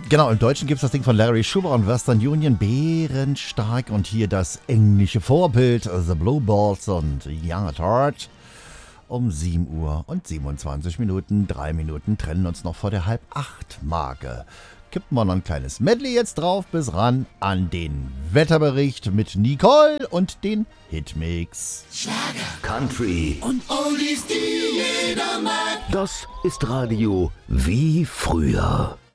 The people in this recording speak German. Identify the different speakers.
Speaker 1: Genau, im Deutschen gibt es das Ding von Larry Schubert und Western Union, bärenstark. Und hier das englische Vorbild, The Blue Balls und Young at Heart. Um 7 Uhr und 27 Minuten, 3 Minuten trennen uns noch vor der Halb-8-Marke. Kippen wir noch ein kleines Medley jetzt drauf, bis ran an den Wetterbericht mit Nicole und den Hitmix.
Speaker 2: Schlager, Country und Oldies, die jeder mag.
Speaker 3: Das ist Radio wie früher.